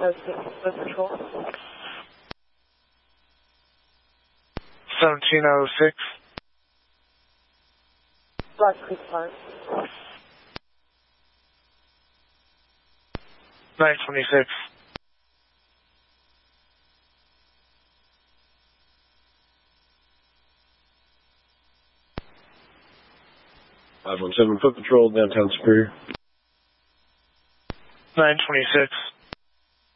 Foot Patrol. 1706. Black Creek Park. 926. Foot Patrol, downtown Superior. 926.